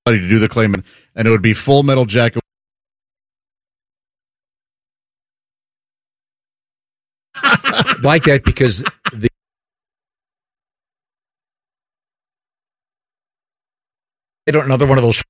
to do the claim, and it would be Full Metal Jacket. Like that because another one of those